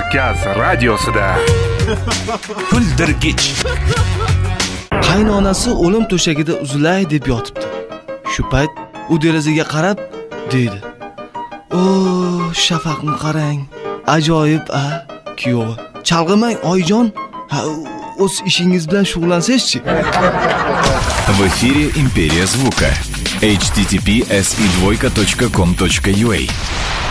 Markaz radiosida Kuldirgich. Qaynonasi o'lim to'shagida uzilay deb yotibdi. Shu payt u derazaga qarab dedi: "O, shafaqni qarang. Ajoyib kuyovi. Chalg'imang oyijon. O'z ishingiz bilan shug'ullansangizchi." В эфире Империя звука. https://com.ua